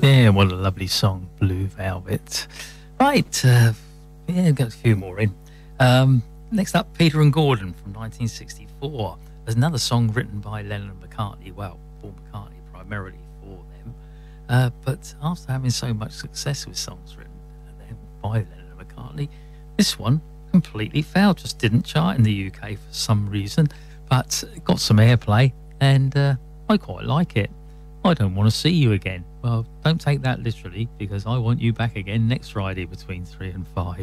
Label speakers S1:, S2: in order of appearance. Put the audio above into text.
S1: Yeah, what a lovely song, Blue Velvet. Right, yeah, got a few more in. Next up, Peter and Gordon from 1964. There's another song written by Lennon and McCartney. Well, Paul McCartney primarily for them. But after having so much success with songs written by Lennon and McCartney, this one completely failed. Just didn't chart in the UK for some reason, but it got some airplay, and I quite like it. I don't want to see you again. Well, don't take that literally, because I want you back again next Friday between 3 and 5.